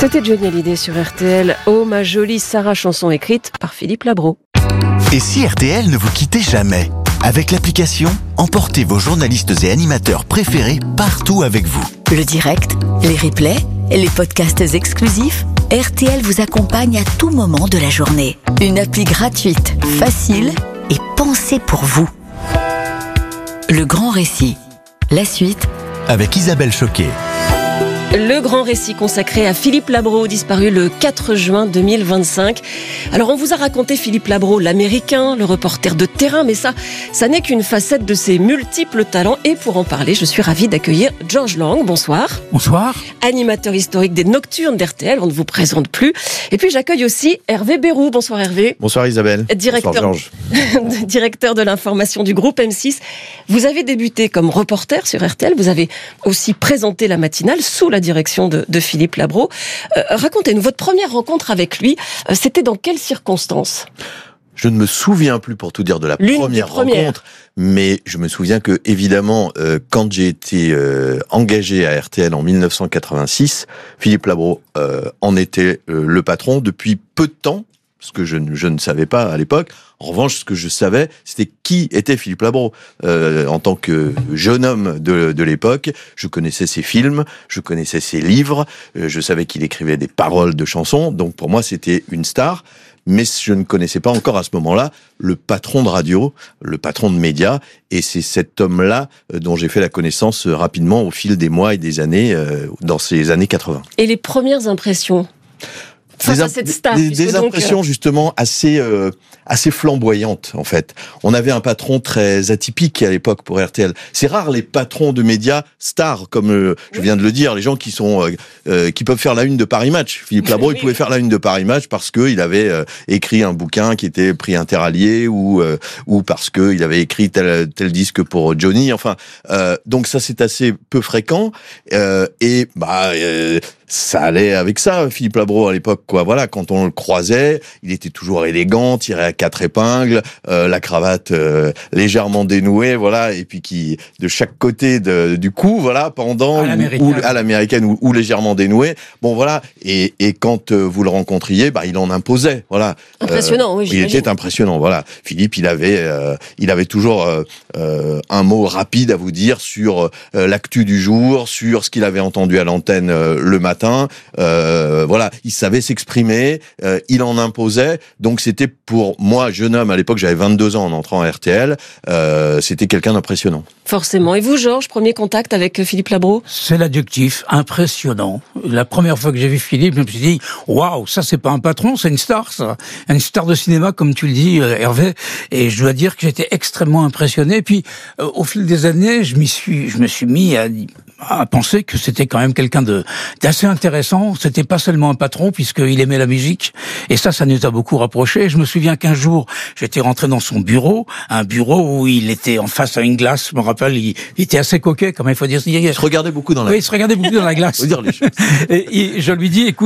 C'était Johnny Hallyday sur RTL. Oh ma jolie Sarah, chanson écrite par Philippe Labro. Et si RTL ne vous quittait jamais? Avec l'application, emportez vos journalistes et animateurs préférés partout avec vous. Le direct, les replays, les podcasts exclusifs, RTL vous accompagne à tout moment de la journée. Une appli gratuite, facile et pensée pour vous. Le grand récit. La suite Avec Isabelle Choquet. Le grand récit consacré à Philippe Labro, disparu le 4 juin 2025. Alors on vous a raconté Philippe Labro, l'américain, le reporter de terrain, mais ça n'est qu'une facette de ses multiples talents. Et pour en parler, je suis ravie d'accueillir Georges Lang. Bonsoir. Bonsoir. Animateur historique des Nocturnes d'RTL, on ne vous présente plus. Et puis j'accueille aussi Hervé Bérou. Bonsoir Hervé. Bonsoir Isabelle. Bonsoir Georges. Directeur de l'information du groupe M6. Vous avez débuté comme reporter sur RTL, vous avez aussi présenté la matinale sous la direction de Philippe Labro. Racontez-nous, votre première rencontre avec lui, c'était dans quelles circonstances ? Je ne me souviens plus, pour tout dire, de la première rencontre, mais je me souviens que, évidemment, quand j'ai été engagé à RTL en 1986, Philippe Labro en était le patron depuis peu de temps, ce que je ne savais pas à l'époque. En revanche, ce que je savais, c'était qui était Philippe Labro. En tant que jeune homme de l'époque, je connaissais ses films, je connaissais ses livres, je savais qu'il écrivait des paroles de chansons, donc pour moi c'était une star, mais je ne connaissais pas encore à ce moment-là le patron de radio, le patron de médias, et c'est cet homme-là dont j'ai fait la connaissance rapidement au fil des mois et des années, dans ces années 80. Et les premières impressions face à cette star, des impressions justement assez flamboyantes en fait. On avait un patron très atypique à l'époque pour RTL. C'est rare les patrons de médias stars, comme je viens de le dire, les gens qui peuvent faire la une de Paris Match. Philippe Labro, il pouvait faire la une de Paris Match parce que il avait écrit un bouquin qui était prix Interallié ou parce que il avait écrit tel disque pour Johnny. Enfin, donc ça c'est assez peu fréquent ça allait avec ça, Philippe Labro à l'époque, quoi. Voilà, quand on le croisait, il était toujours élégant, tiré à 4 épingles, la cravate légèrement dénouée, voilà, et puis qui de chaque côté du cou, voilà, pendant à l'américaine ou légèrement dénouée. Bon, voilà, et quand vous le rencontriez, il en imposait, voilà. Impressionnant, oui, j'imagine. Il était impressionnant, voilà. Philippe, il avait toujours un mot rapide à vous dire sur l'actu du jour, sur ce qu'il avait entendu à l'antenne le matin. Voilà, il savait s'exprimer, il en imposait, donc c'était pour moi, jeune homme, à l'époque j'avais 22 ans en entrant à RTL, c'était quelqu'un d'impressionnant. Forcément. Et vous Georges, premier contact avec Philippe Labro ? C'est l'adjectif, impressionnant. La première fois que j'ai vu Philippe, je me suis dit, waouh, ça c'est pas un patron, c'est une star ça. Une star de cinéma comme tu le dis Hervé, et je dois dire que j'étais extrêmement impressionné. Puis au fil des années, je me suis mis à penser que c'était quand même quelqu'un d'assez intéressant. C'était pas seulement un patron puisqu'il aimait la musique, et ça nous a beaucoup rapprochés. Je me souviens qu'un jour j'étais rentré dans son bureau, un bureau où il était en face à une glace. Je me rappelle, il était assez coquet, comme il faut dire. Il se regardait beaucoup dans la glace. Oui, il se regardait beaucoup dans la glace. Faut dire les choses. Et je lui dis, écoute,